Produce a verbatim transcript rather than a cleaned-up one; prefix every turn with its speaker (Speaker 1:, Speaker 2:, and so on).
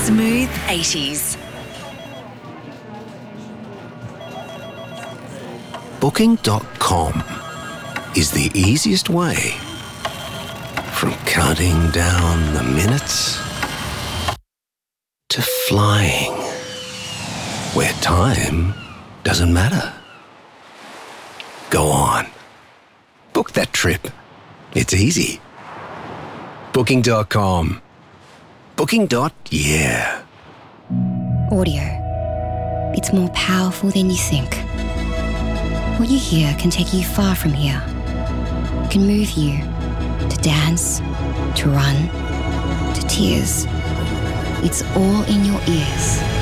Speaker 1: Smooth eighties.
Speaker 2: Booking dot com is the easiest way from counting down the minutes to flying where time doesn't matter. Go on. Book that trip. It's easy. Booking dot com. Booking. Yeah.
Speaker 3: Audio. It's more powerful than you think. What you hear can take you far from here. It can move you to dance, to run, to tears. It's all in your ears.